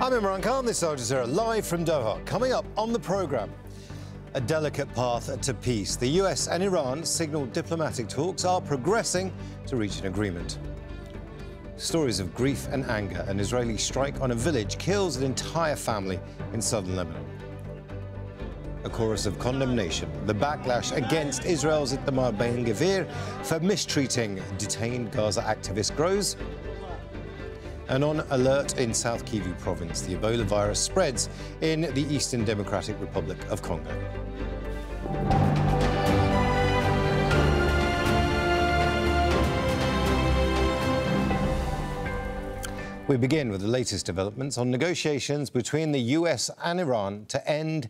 I'm Imran Khan, this is Al Jazeera live from Doha. Coming up on the programme, a delicate path to peace. The US and Iran signalled diplomatic talks are progressing to reach an agreement. Stories of grief and anger. An Israeli strike on a village kills an entire family in southern Lebanon. A chorus of condemnation. The backlash against Israel's Itamar Ben-Gvir for mistreating detained Gaza activists grows. And on alert in South Kivu province, the Ebola virus spreads in the Eastern Democratic Republic of Congo. We begin with the latest developments on negotiations between the US and Iran to end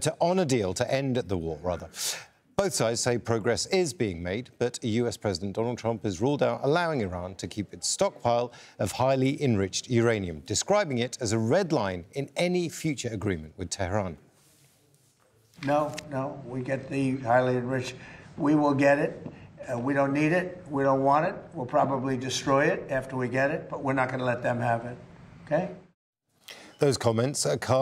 the war. Both sides say progress is being made, but US President Donald Trump has ruled out allowing Iran to keep its stockpile of highly enriched uranium, describing it as a red line in any future agreement with Tehran. No, we get the highly enriched. We will get it. We don't need it. We don't want it. We'll probably destroy it after we get it, but we're not going to let them have it. Okay? Those comments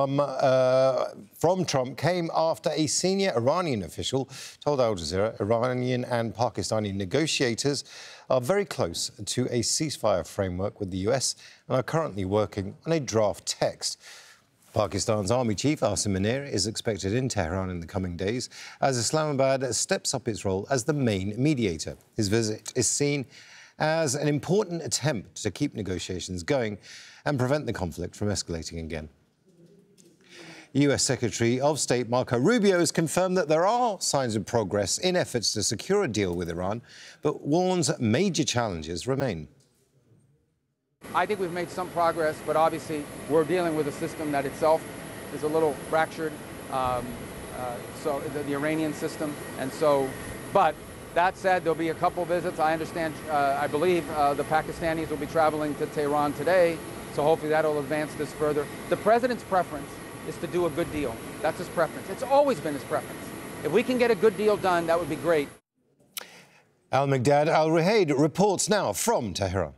from Trump came after a senior Iranian official told Al Jazeera Iranian and Pakistani negotiators are very close to a ceasefire framework with the US and are currently working on a draft text. Pakistan's Army Chief Asim Munir is expected in Tehran in the coming days as Islamabad steps up its role as the main mediator. His visit is seen as an important attempt to keep negotiations going and prevent the conflict from escalating again. US Secretary of State Marco Rubio has confirmed that there are signs of progress in efforts to secure a deal with Iran, but warns major challenges remain. I think we've made some progress, but obviously we're dealing with a system that itself is a little fractured, so the Iranian system. But that said, there'll be a couple visits. I understand, I believe the Pakistanis will be traveling to Tehran today, so hopefully that'll advance this further. The president's preference is to do a good deal. That's his preference. It's always been his preference. If we can get a good deal done, that would be great. Al-Migdad Al-Ruhaid reports now from Tehran.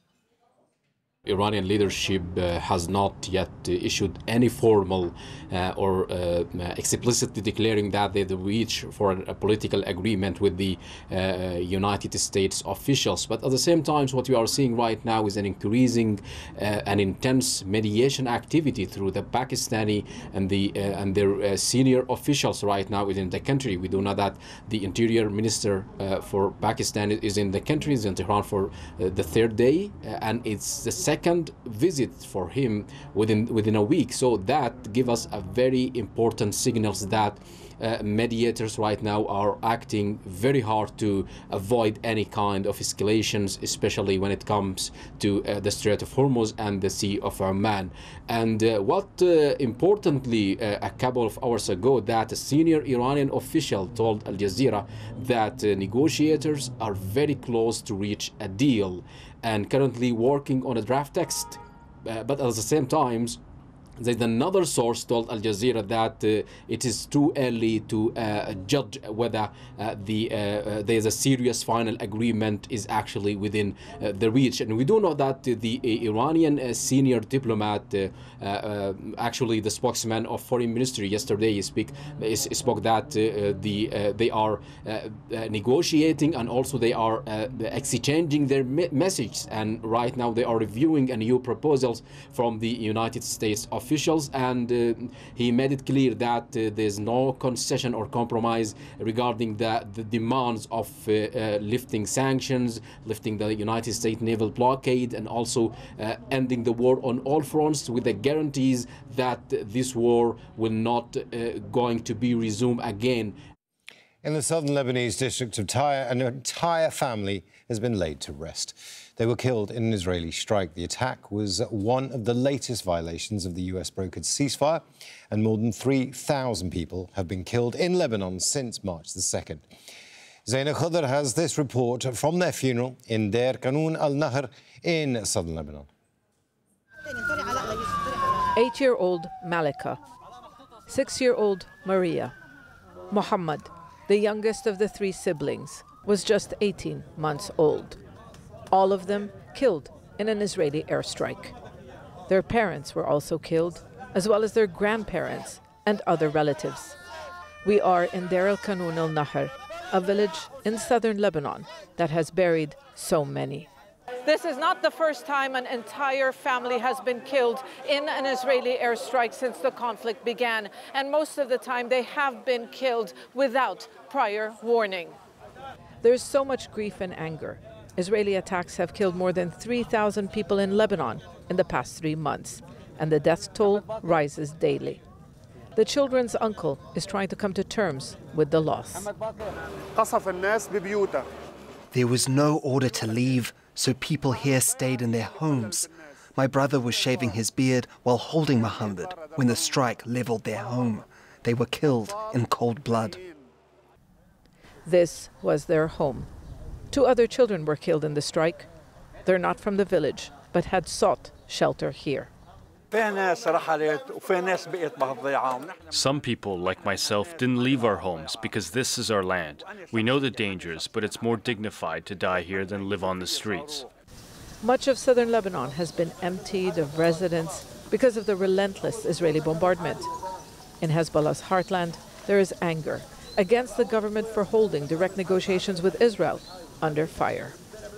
Iranian leadership has not yet issued any formal or explicitly declaring that they reach for a political agreement with the United States officials. But at the same time, what we are seeing right now is an increasing and intense mediation activity through the Pakistani and their senior officials right now within the country. We do know that the Interior Minister for Pakistan is in the country, is in Tehran for the third day, and it's the second visit for him within a week. So that gives us a very important signals that mediators right now are acting very hard to avoid any kind of escalations, especially when it comes to the Strait of Hormuz and the Sea of Oman. And importantly, a couple of hours ago, that a senior Iranian official told Al Jazeera that negotiators are very close to reach a deal and currently working on a draft text. But at the same time, there's another source told Al Jazeera that it is too early to judge whether there's a serious final agreement is actually within the reach. And we do know that the Iranian senior diplomat, actually the spokesman of Foreign Ministry yesterday, spoke that they are negotiating and also they are exchanging their messages. And right now they are reviewing a new proposals from the United States officials, and he made it clear that there's no concession or compromise regarding the demands of lifting sanctions, lifting the United States naval blockade, and also ending the war on all fronts with the guarantees that this war will not going to be resumed again. In the southern Lebanese district of Tyre, an entire family has been laid to rest. They were killed in an Israeli strike. The attack was one of the latest violations of the US-brokered ceasefire, and more than 3,000 people have been killed in Lebanon since March the 2nd. Zaina Khadr has this report from their funeral in Deir Qanun al-Nahr in southern Lebanon. 8-year-old Malika, 6-year-old Maria, Muhammad, the youngest of the 3 siblings, was just 18 months old. All of them killed in an Israeli airstrike. Their parents were also killed, as well as their grandparents and other relatives. We are in Deir el-Qanun al-Nahr, a village in southern Lebanon that has buried so many. This is not the first time an entire family has been killed in an Israeli airstrike since the conflict began, and most of the time they have been killed without prior warning. There's so much grief and anger. Israeli attacks have killed more than 3,000 people in Lebanon in the past 3 months, and the death toll rises daily. The children's uncle is trying to come to terms with the loss. There was no order to leave, so people here stayed in their homes. My brother was shaving his beard while holding Muhammad when the strike leveled their home. They were killed in cold blood. This was their home. 2 other children were killed in the strike. They're not from the village, but had sought shelter here. Some people, like myself, didn't leave our homes because this is our land. We know the dangers, but it's more dignified to die here than live on the streets. Much of southern Lebanon has been emptied of residents because of the relentless Israeli bombardment. In Hezbollah's heartland, there is anger against the government for holding direct negotiations with Israel under fire.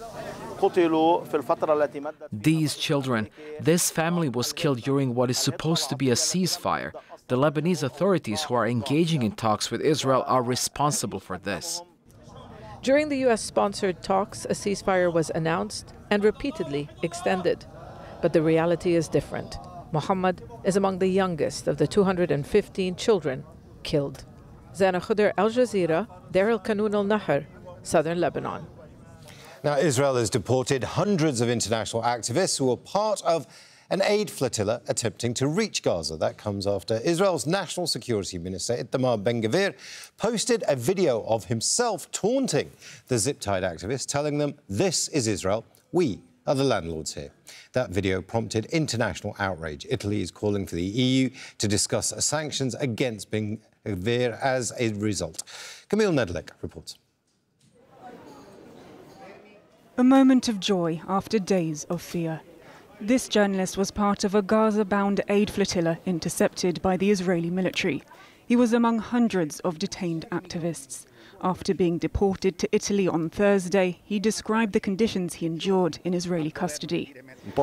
These children, this family was killed during what is supposed to be a ceasefire. The Lebanese authorities who are engaging in talks with Israel are responsible for this. During the US-sponsored talks, a ceasefire was announced and repeatedly extended. But the reality is different. Muhammad is among the youngest of the 215 children killed. Zana Khuder, Al Jazeera, Deir el-Qanun al-Nahr, southern Lebanon. Now, Israel has deported hundreds of international activists who were part of an aid flotilla attempting to reach Gaza. That comes after Israel's National Security Minister, Itamar Ben-Gvir, posted a video of himself taunting the zip-tied activists, telling them, "This is Israel. We are the landlords here." That video prompted international outrage. Italy is calling for the EU to discuss sanctions against Ben-Gvir as a result. Camille Nedlek reports. A moment of joy after days of fear. This journalist was part of a Gaza-bound aid flotilla intercepted by the Israeli military. He was among hundreds of detained activists. After being deported to Italy on Thursday, he described the conditions he endured in Israeli custody.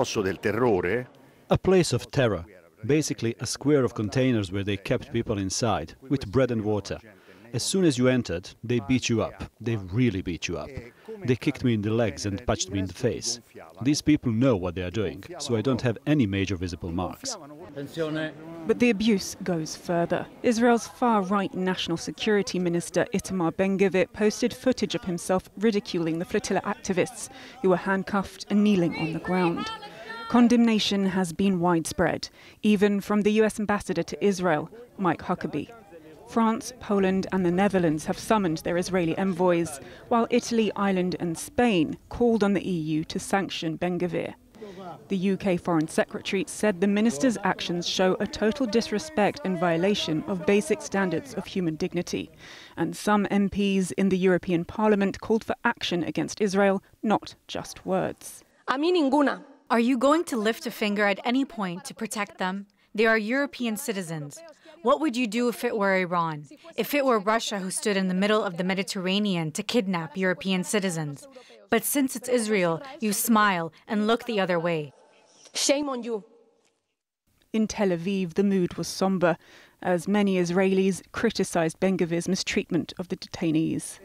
A place of terror, basically a square of containers where they kept people inside, with bread and water. As soon as you entered, they beat you up. They really beat you up. They kicked me in the legs and punched me in the face. These people know what they are doing, so I don't have any major visible marks. But the abuse goes further. Israel's far-right National Security Minister Itamar Ben-Gvir posted footage of himself ridiculing the flotilla activists who were handcuffed and kneeling on the ground. Condemnation has been widespread, even from the US ambassador to Israel, Mike Huckabee. France, Poland and the Netherlands have summoned their Israeli envoys, while Italy, Ireland and Spain called on the EU to sanction Ben-Gvir. The UK Foreign Secretary said the minister's actions show a total disrespect and violation of basic standards of human dignity. And some MPs in the European Parliament called for action against Israel, not just words. Are you going to lift a finger at any point to protect them? They are European citizens. What would you do if it were Iran? If it were Russia who stood in the middle of the Mediterranean to kidnap European citizens? But since it's Israel, you smile and look the other way. Shame on you. In Tel Aviv, the mood was somber, as many Israelis criticized Ben-Gvir's mistreatment of the detainees.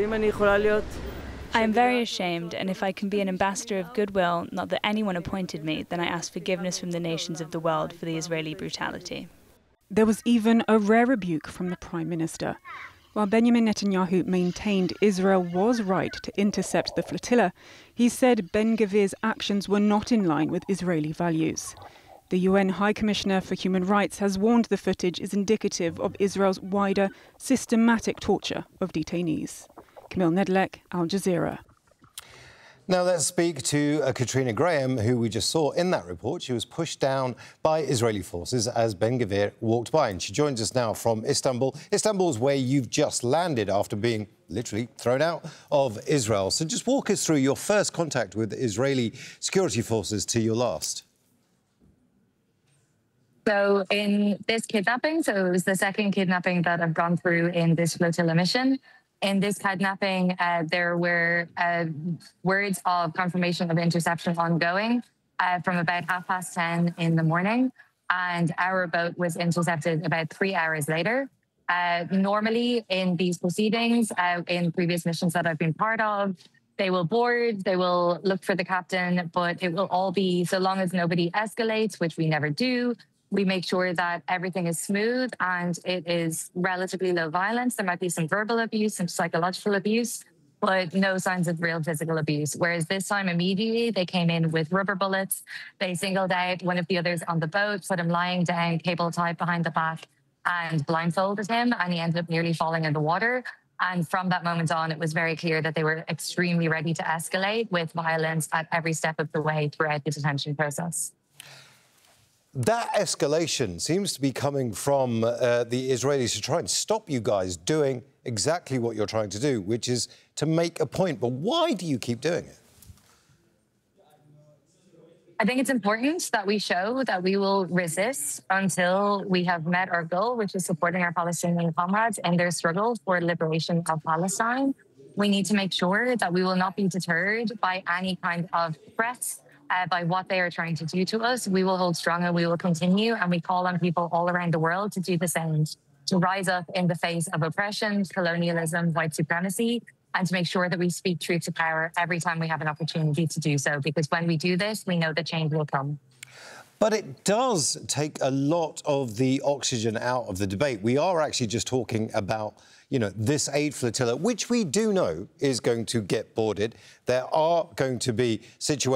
I am very ashamed, and if I can be an ambassador of goodwill, not that anyone appointed me, then I ask forgiveness from the nations of the world for the Israeli brutality. There was even a rare rebuke from the Prime Minister. While Benjamin Netanyahu maintained Israel was right to intercept the flotilla, he said Ben-Gvir's actions were not in line with Israeli values. The UN High Commissioner for Human Rights has warned the footage is indicative of Israel's wider, systematic torture of detainees. Camille Nedlek, Al Jazeera. Now let's speak to Katrina Graham, who we just saw in that report. She was pushed down by Israeli forces as Ben-Gvir walked by. And she joins us now from Istanbul. Istanbul's where you've just landed after being literally thrown out of Israel. So just walk us through your first contact with Israeli security forces to your last. So in this kidnapping, so it was the second kidnapping that I've gone through in this flotilla mission. In this kidnapping, there were words of confirmation of interception ongoing from about 10:30 in the morning. And our boat was intercepted about 3 hours later. Normally in these proceedings, in previous missions that I've been part of, they will board, they will look for the captain, but it will all be, so long as nobody escalates, which we never do, we make sure that everything is smooth and it is relatively low violence. There might be some verbal abuse, some psychological abuse, but no signs of real physical abuse. Whereas this time, immediately, they came in with rubber bullets. They singled out one of the others on the boat, put him lying down, cable tied behind the back, and blindfolded him, and he ended up nearly falling in the water. And from that moment on, it was very clear that they were extremely ready to escalate with violence at every step of the way throughout the detention process. That escalation seems to be coming from the Israelis to try and stop you guys doing exactly what you're trying to do, which is to make a point. But why do you keep doing it? I think it's important that we show that we will resist until we have met our goal, which is supporting our Palestinian comrades in their struggle for liberation of Palestine. We need to make sure that we will not be deterred by any kind of threats, by what they are trying to do to us. We will hold strong and we will continue. And we call on people all around the world to do the same, to rise up in the face of oppression, colonialism, white supremacy, and to make sure that we speak truth to power every time we have an opportunity to do so. Because when we do this, we know that change will come. But it does take a lot of the oxygen out of the debate. We are actually just talking about, you know, this aid flotilla, which we do know is going to get boarded. There are going to be situations